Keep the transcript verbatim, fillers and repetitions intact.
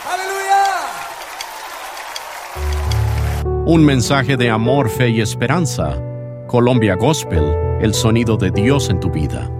Un mensaje de amor, fe y esperanza. Colombia Gospel, el sonido de Dios en tu vida.